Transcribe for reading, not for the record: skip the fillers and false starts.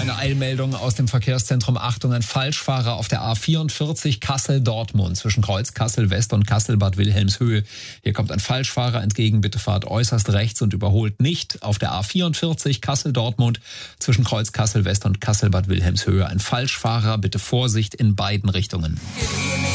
Eine Eilmeldung aus dem Verkehrszentrum. Achtung, ein Falschfahrer auf der A44 Kassel-Dortmund zwischen Kreuz Kassel-West und Kassel-Bad Wilhelmshöhe. Hier kommt ein Falschfahrer entgegen. Bitte fahrt äußerst rechts und überholt nicht. Auf der A44 Kassel-Dortmund zwischen Kreuz Kassel-West und Kassel-Bad Wilhelmshöhe. Ein Falschfahrer. Bitte Vorsicht in beiden Richtungen.